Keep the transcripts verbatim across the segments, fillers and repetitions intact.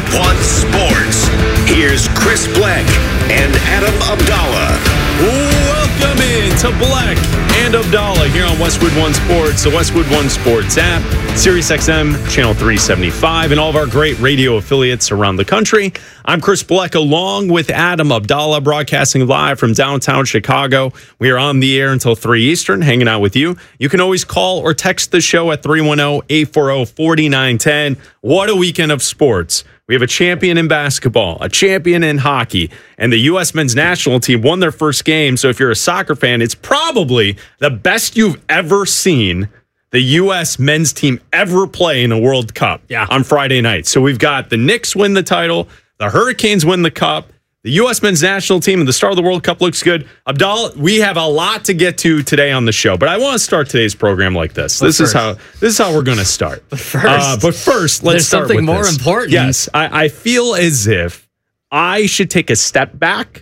One Sports. Here's Chris Bleck and Adam Abdallah. Welcome in to Bleck and Abdallah here on Westwood One Sports, the Westwood One Sports app, Sirius X M, channel three seventy-five, and all of our great radio affiliates around the country. I'm Chris Bleck along with Adam Abdallah, broadcasting live from downtown Chicago. We are on the air until three Eastern, hanging out with you. You can always call or text the show at three one zero, eight four zero, four nine one zero. What a weekend of sports. We have a champion in basketball, a champion in hockey, and the U S men's national team won their first game. So if you're a soccer fan, it's probably the best you've ever seen the U S men's team ever play in a World Cup yeah. on Friday night. So we've got the Knicks win the title, the Hurricanes win the cup, the U S men's national team and the star of the World Cup looks good. Abdallah, we have a lot to get to today on the show, but I want to start today's program like this. But this first. is how this is how we're going to start. But first, uh, but first, let's there's start something with more this. important. Yes, I, I feel as if I should take a step back.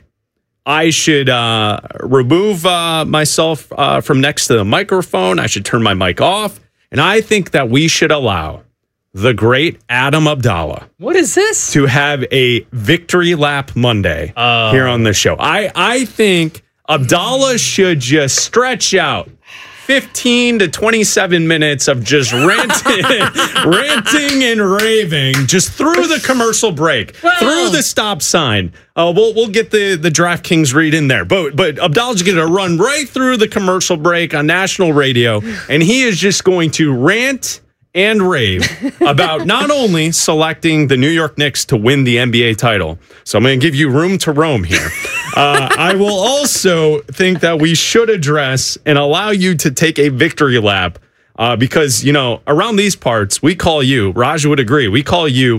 I should uh, remove uh, myself uh, from next to the microphone. I should turn my mic off, and I think that we should allow the great Adam Abdallah. What is this? To have a victory lap Monday uh, here on the show. I, I think Abdallah should just stretch out fifteen to twenty-seven minutes of just ranting, ranting and raving just through the commercial break, wow. through the stop sign. Uh, we'll we'll get the, the DraftKings read in there. But, but Abdallah's going to run right through the commercial break on national radio, and he is just going to rant and rave about not only selecting the New York Knicks to win the N B A title. So I'm going to give you room to roam here. Uh, I will also think that we should address and allow you to take a victory lap uh, because, you know, around these parts, we call you, Raj would agree, we call you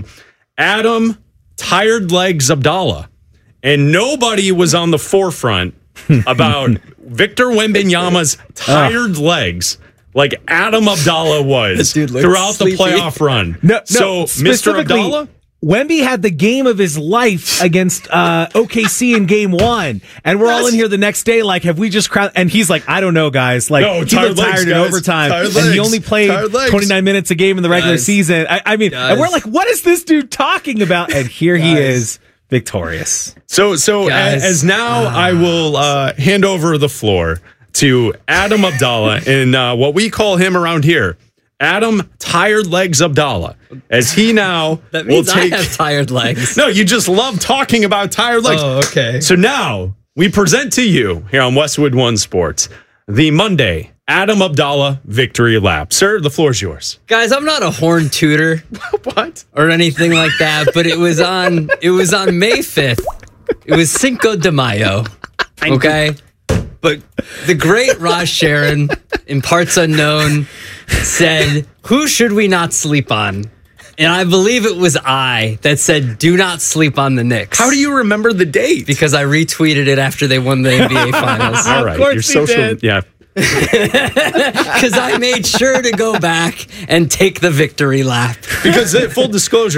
Adam Tired Legs Abdallah. And nobody was on the forefront about Victor Wembanyama's tired legs like Adam Abdallah was throughout sleepy. the playoff run. No, no, so, Mister Abdallah? Wemby had the game of his life against uh, O K C in game one. And we're yes. all in here the next day like, have we just crowd? And he's like, I don't know, guys. Like, no, he looked tired in overtime. Tired and legs. he only played twenty-nine minutes a game in the regular guys. season. I, I mean, guys. and we're like, what is this dude talking about? And here he is, victorious. So, so as, as now uh, I will uh, hand over the floor to Adam Abdallah and uh, what we call him around here, Adam Tired Legs Abdallah, as he now that means will take. I have tired legs. No, you just love talking about tired legs. Oh, okay. So now we present to you here on Westwood One Sports the Monday Adam Abdallah victory lap. Sir, the floor is yours. Guys, I'm not a horn tooter, what, or anything like that, but it was on. It was on May fifth. It was Cinco de Mayo. Okay. But the great Raj Sharon, in parts unknown, said, who should we not sleep on? And I believe it was I that said, do not sleep on the Knicks. How do you remember the date? Because I retweeted it after they won the N B A Finals. All right, your social, did. yeah. Because I made sure to go back and take the victory lap. Because, full disclosure,